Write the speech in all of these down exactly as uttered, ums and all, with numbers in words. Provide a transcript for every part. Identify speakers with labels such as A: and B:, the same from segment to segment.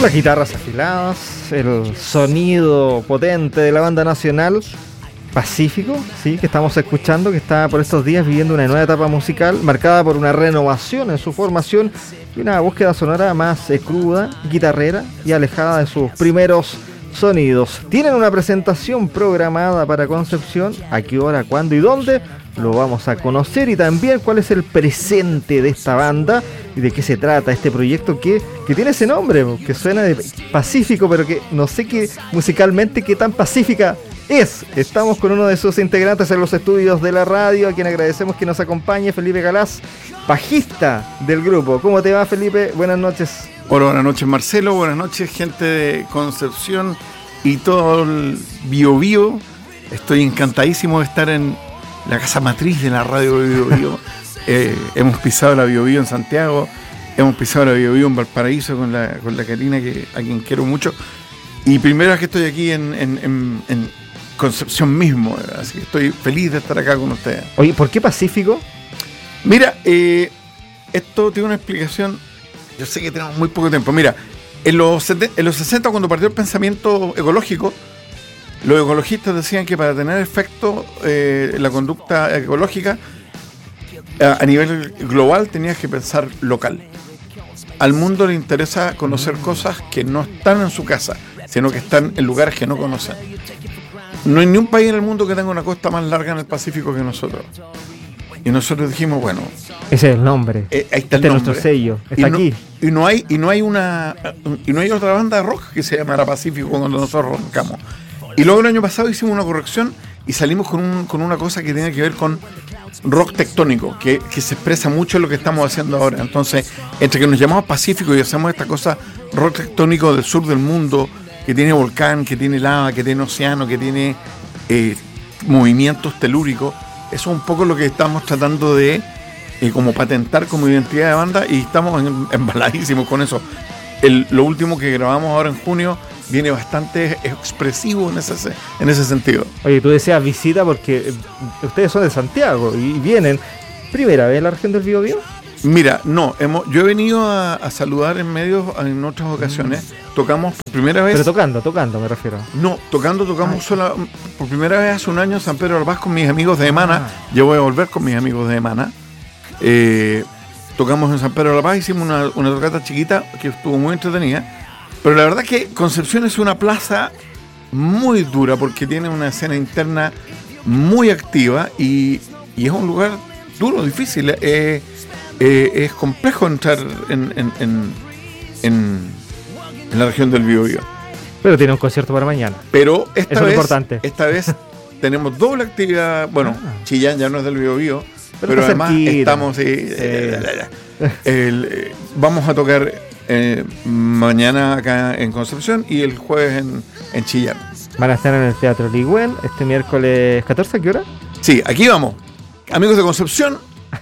A: las guitarras afiladas, el sonido potente de la banda nacional Pacífico, sí, que estamos escuchando, que está por estos días viviendo una nueva etapa musical marcada por una renovación en su formación y una búsqueda sonora más eh, cruda, guitarrera y alejada de sus primeros sonidos. Tienen una presentación programada para Concepción. ¿A qué hora, cuándo y dónde? Lo vamos a conocer, y también cuál es el presente de esta banda y de qué se trata este proyecto que, que tiene ese nombre, que suena de Pacífico, pero que no sé qué musicalmente qué tan pacífica es. Estamos con uno de sus integrantes en los estudios de la radio, a quien agradecemos que nos acompañe, Felipe Galaz, bajista del grupo. ¿Cómo te va, Felipe? Buenas noches.
B: Hola, buenas noches, Marcelo. Buenas noches, gente de Concepción y todo el Biobío. Estoy encantadísimo de estar en la casa matriz de la radio Biobío. eh, hemos pisado la Biobío en Santiago, hemos pisado la Biobío en Valparaíso con la, con la Karina, que, a quien quiero mucho. Y primera vez que estoy aquí en, en, en, en Concepción mismo, así que estoy feliz de estar acá con ustedes.
A: Oye, ¿por qué Pacífico?
B: Mira, eh, esto tiene una explicación. Yo sé que tenemos muy poco tiempo. Mira, en los, en los sesenta, cuando partió el pensamiento ecológico, los ecologistas decían que para tener efecto eh, la conducta ecológica a, a nivel global tenías que pensar local. Al mundo le interesa conocer cosas que no están en su casa, sino que están en lugares que no conocen. No hay ni un país en el mundo que tenga una costa más larga en el Pacífico que nosotros. Y nosotros dijimos, bueno,
A: ese es el nombre.
B: Eh, ahí está
A: este
B: el
A: es nuestro sello. Está
B: y no,
A: aquí.
B: Y no hay, y no hay una, y no hay otra banda de rock que se llamara Pacífico cuando nosotros arrancamos. Y luego el año pasado hicimos una corrección y salimos con, un, con una cosa que tiene que ver con rock tectónico, que, que se expresa mucho en lo que estamos haciendo ahora. Entonces, entre que nos llamamos Pacífico y hacemos esta cosa rock tectónico del sur del mundo, que tiene volcán, que tiene lava, que tiene océano, que tiene eh, movimientos telúricos, eso es un poco lo que estamos tratando de eh, como patentar como identidad de banda, y estamos en, embaladísimos con eso. El, lo último que grabamos ahora en junio viene bastante expresivo en ese, en ese sentido.
A: Oye, tú decías visita porque ustedes son de Santiago y vienen. ¿Primera vez en la región del Biobío?
B: Mira, no, hemos, yo he venido a, a saludar en medios en otras ocasiones. Mm. Tocamos por primera vez.
A: Pero tocando, tocando me refiero.
B: No, tocando tocamos Ay. sola por primera vez hace un año en San Pedro de Paz con mis amigos de Emana. Ah. Yo voy a volver con mis amigos de Emana. Eh, tocamos en San Pedro de la Paz, hicimos una, una tocata chiquita que estuvo muy entretenida. Pero la verdad que Concepción es una plaza muy dura porque tiene una escena interna muy activa y, y es un lugar duro, difícil. Eh, eh, es complejo entrar en, en, en, en, en la región del Biobío.
A: Pero tiene un concierto para mañana.
B: Pero esta
A: Eso
B: vez,
A: es lo importante.
B: Esta vez tenemos doble actividad. Bueno, ah. Chillán ya no es del Biobío, pero, pero además cerquita. estamos... Eh, eh, el, eh, vamos a tocar... Eh, mañana acá en Concepción y el jueves en, en Chillán.
A: Van a estar en el Teatro Ligüen este miércoles catorce, ¿a qué hora?
B: Sí, aquí vamos. Amigos de Concepción,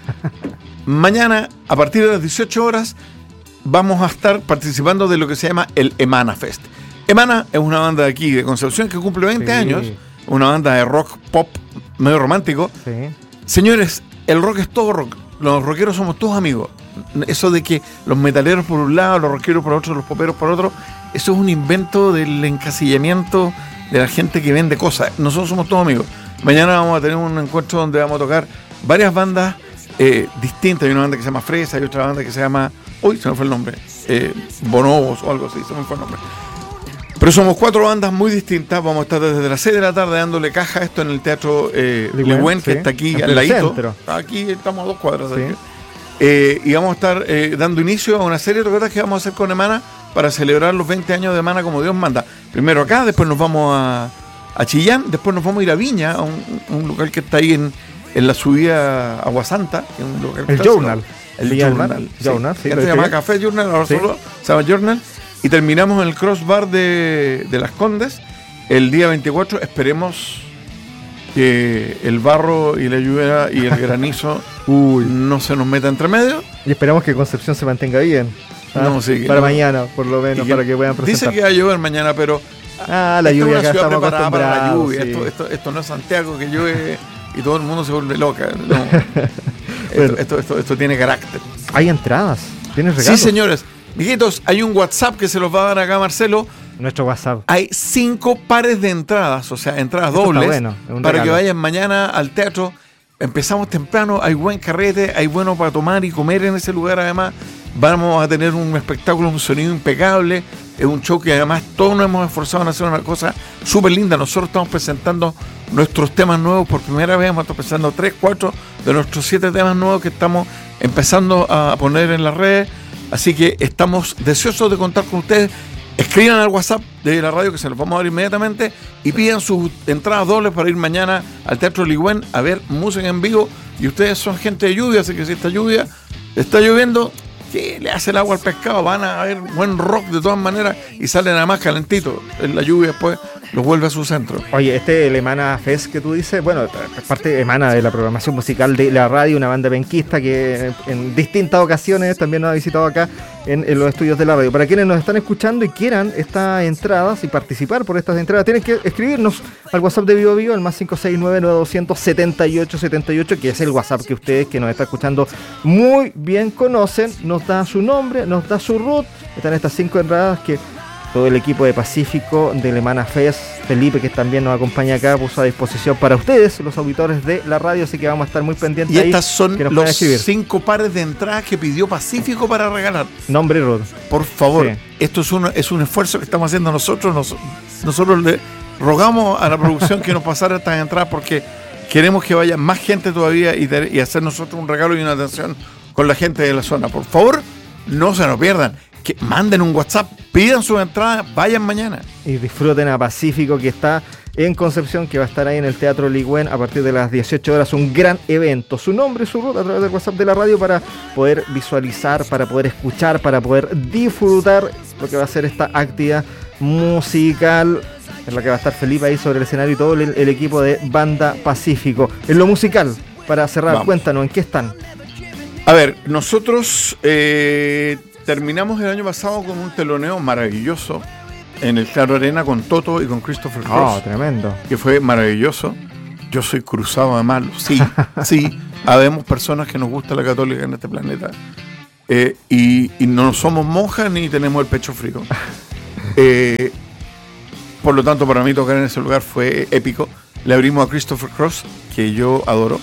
B: mañana a partir de las dieciocho horas vamos a estar participando de lo que se llama el Emana Fest. Emana es una banda de aquí de Concepción que cumple veinte sí. años, una banda de rock pop medio romántico. Sí. Señores, el rock es todo rock. Los rockeros somos todos amigos. Eso de que los metaleros por un lado, los rockeros por otro, los poperos por otro, eso es un invento del encasillamiento de la gente que vende cosas. Nosotros somos todos amigos. Mañana vamos a tener un encuentro donde vamos a tocar varias bandas eh, distintas. Hay una banda que se llama Fresa, hay otra banda que se llama... Uy, se me fue el nombre. Eh, Bonobos o algo así, se me fue el nombre. Pero somos cuatro bandas muy distintas. Vamos a estar desde las seis de la tarde dándole caja a esto en el Teatro eh, Ligüen, que sí, está aquí al ladito. Aquí estamos a dos cuadras. Sí. Eh, y vamos a estar eh, dando inicio a una serie de tocatas que vamos a hacer con Emana para celebrar los veinte años de Emana como Dios manda. Primero acá, después nos vamos a, a Chillán, después nos vamos a ir a Viña, a un, un local que está ahí en, en la subida a Aguasanta. Que es un local
A: el Journal.
B: El Journal.
A: Sí. Journal, sí.
B: Este se llama Café Journal, ahora sí. solo se llama Journal. Y terminamos en el Crossbar de, de Las Condes el día veinticuatro. Esperemos que el barro y la lluvia y el granizo Uy. no se nos meta entre medio.
A: Y esperamos que Concepción se mantenga bien. ¿Ah? No, sí, para no. mañana, por lo menos, que, para que puedan presentar.
B: Dice que va a llover mañana, pero
A: ah, la lluvia acá estamos
B: preparada para la lluvia.
A: Sí.
B: Esto, esto, esto no es Santiago que llueve y todo el mundo se vuelve loca. No. esto,
A: bueno.
B: esto, esto, esto tiene carácter.
A: Hay entradas, tienes regalos.
B: Sí, señores. Mijitos, hay un WhatsApp que se los va a dar acá Marcelo.
A: Nuestro WhatsApp.
B: Hay cinco pares de entradas, o sea, entradas Esto dobles, bueno, para regalo. Que vayan mañana al teatro. Empezamos temprano, hay buen carrete, hay bueno para tomar y comer en ese lugar. Además, vamos a tener un espectáculo, un sonido impecable. Es un show que además todos nos hemos esforzado en hacer una cosa súper linda. Nosotros estamos presentando nuestros temas nuevos por primera vez. Estamos presentando tres, cuatro de nuestros siete temas nuevos que estamos empezando a poner en las redes. Así que estamos deseosos de contar con ustedes. Escriban al WhatsApp de la radio que se los vamos a dar inmediatamente y pidan sus entradas dobles para ir mañana al Teatro Ligüen a ver música en vivo. Y ustedes son gente de lluvia, así que si está lluvia, está lloviendo, que le hace el agua al pescado, van a ver buen rock de todas maneras y salen además calentitos. En la lluvia después los vuelve a su centro.
A: Oye, este el Emana Fest que tú dices, bueno, parte emana de la programación musical de la radio, una banda penquista que en distintas ocasiones también nos ha visitado acá en, en los estudios de la radio. Para quienes nos están escuchando y quieran estas entradas y participar por estas entradas, tienen que escribirnos al WhatsApp de Vivo Vivo, al más cinco seis nueve nueve dos cero cero setenta y ocho setenta y ocho, que es el WhatsApp que ustedes que nos están escuchando muy bien conocen. Nos da su nombre, nos da su root. Están estas cinco entradas que todo el equipo de Pacífico del Emana Fest, Felipe, que también nos acompaña acá, puso a disposición para ustedes, los auditores de la radio, así que vamos a estar muy pendientes.
B: Y
A: ahí,
B: estas son los cinco pares de entradas que pidió Pacífico para regalar.
A: Nombre y root.
B: Por favor, sí. Esto es un, es un esfuerzo que estamos haciendo nosotros. Nos, nosotros le rogamos a la producción que nos pasara estas entradas porque queremos que vaya más gente todavía y, de, y hacer nosotros un regalo y una atención con la gente de la zona. Por favor, no se nos pierdan. Que manden un WhatsApp, pidan su entrada, vayan mañana.
A: Y disfruten a Pacífico, que está en Concepción, que va a estar ahí en el Teatro Ligüen a partir de las dieciocho horas. Un gran evento. Su nombre y su ruta a través del WhatsApp de la radio para poder visualizar, para poder escuchar, para poder disfrutar lo que va a ser esta actividad musical en la que va a estar Felipe ahí sobre el escenario y todo el, el equipo de Banda Pacífico. En lo musical, para cerrar, Vamos. Cuéntanos, ¿en qué están?
B: A ver, nosotros... Eh, terminamos el año pasado con un teloneo maravilloso en el Claro Arena con Toto y con Christopher Cross.
A: Oh, tremendo.
B: Que fue maravilloso. Yo soy cruzado de malo. Sí, sí. Habemos personas que nos gusta la católica en este planeta. Eh, y, y no somos monjas ni tenemos el pecho frío. Eh, por lo tanto, para mí tocar en ese lugar fue épico. Le abrimos a Christopher Cross, que yo adoro.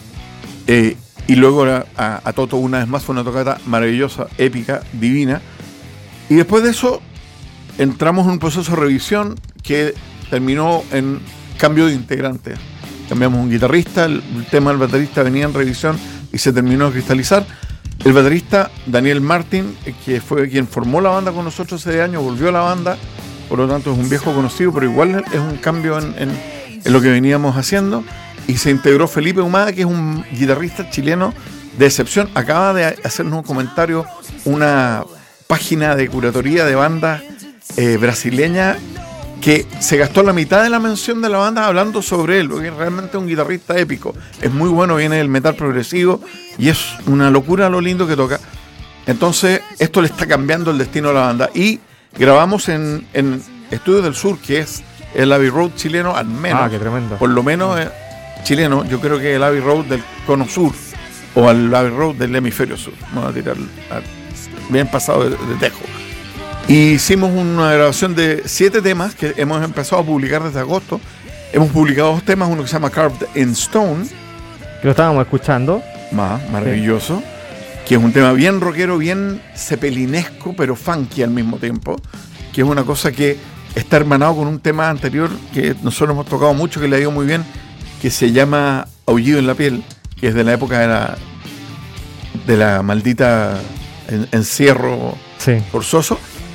B: Eh, Y luego a, a, a Toto una vez más fue una tocata maravillosa, épica, divina. Y después de eso entramos en un proceso de revisión que terminó en cambio de integrante. Cambiamos un guitarrista, el, el tema del baterista venía en revisión y se terminó de cristalizar. El baterista Daniel Martin, que fue quien formó la banda con nosotros ese año, volvió a la banda, por lo tanto es un viejo conocido, pero igual es un cambio en, en, en lo que veníamos haciendo. Y se integró Felipe Humada, que es un guitarrista chileno de excepción. Acaba de hacernos un comentario una página de curatoría de banda eh, brasileña que se gastó la mitad de la mención de la banda hablando sobre él, porque es realmente un guitarrista épico. Es muy bueno, viene del metal progresivo y es una locura lo lindo que toca. Entonces, esto le está cambiando el destino a la banda. Y grabamos en, en Estudios del Sur, que es el Abbey Road chileno, al menos.
A: Ah, qué tremendo.
B: Por lo menos... Eh, chileno, yo creo que el Abbey Road del Cono Sur o el Abbey Road del Hemisferio Sur. Vamos a tirar a, bien pasado de, de tejo. Y hicimos una grabación de siete temas que hemos empezado a publicar desde agosto. Hemos publicado dos temas, uno que se llama Carved in Stone.
A: Que lo estábamos escuchando.
B: Más, maravilloso. Sí. Que es un tema bien rockero, bien cepelinesco, pero funky al mismo tiempo. Que es una cosa que está hermanado con un tema anterior que nosotros hemos tocado mucho, que le ha ido muy bien, que se llama Aullido en la piel, que es de la época de la de la maldita en, encierro
A: sí.
B: forzoso.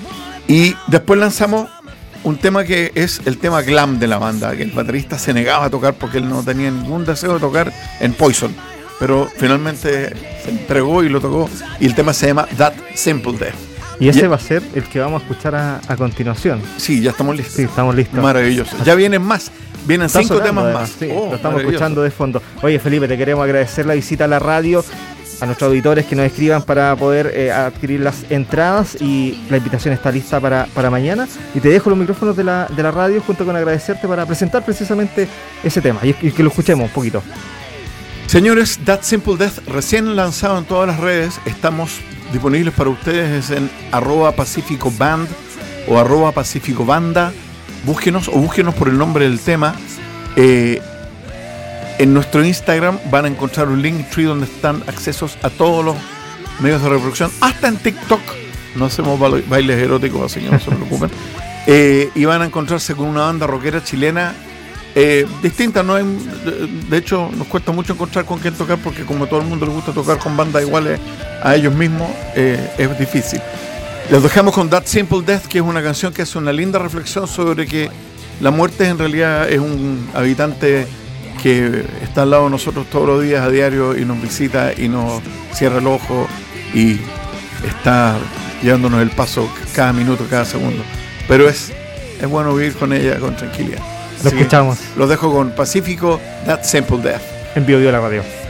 B: Y después lanzamos un tema que es el tema glam de la banda, que el baterista se negaba a tocar porque él no tenía ningún deseo de tocar en Poison, pero finalmente se entregó y lo tocó, y el tema se llama That Simple Death.
A: Y ese ya, va a ser el que vamos a escuchar a, a continuación.
B: Sí, ya estamos listos.
A: Sí, estamos listos.
B: Maravilloso. Ya vienen más. Vienen
A: Está
B: cinco
A: sonando,
B: temas
A: además,
B: más.
A: Sí,
B: oh,
A: lo estamos escuchando de fondo. Oye, Felipe, te queremos agradecer la visita a la radio, a nuestros auditores que nos escriban para poder eh, adquirir las entradas, y la invitación está lista para, para mañana. Y te dejo los micrófonos de la, de la radio junto con agradecerte para presentar precisamente ese tema y, y que lo escuchemos un poquito.
B: Señores, That Simple Death, recién lanzado en todas las redes. Estamos disponibles para ustedes es en arroba Pacífico Band o arroba Pacífico Banda. Búsquenos o búsquenos por el nombre del tema. Eh, en nuestro Instagram van a encontrar un link tree donde están accesos a todos los medios de reproducción, hasta en TikTok. No hacemos bailes eróticos, así que no se preocupen. Eh, y van a encontrarse con una banda rockera chilena eh, distinta. No hay, de, de hecho, nos cuesta mucho encontrar con quién tocar, porque como a todo el mundo le gusta tocar con bandas iguales a ellos mismos, eh, es difícil. Les dejamos con That Simple Death, que es una canción que hace una linda reflexión sobre que la muerte en realidad es un habitante que está al lado de nosotros todos los días a diario y nos visita y nos cierra el ojo y está llevándonos el paso cada minuto, cada segundo. Pero es, es bueno vivir con ella con tranquilidad.
A: Lo escuchamos.
B: Los dejo con Pacífico, That Simple Death.
A: En Bio Bio la Radio.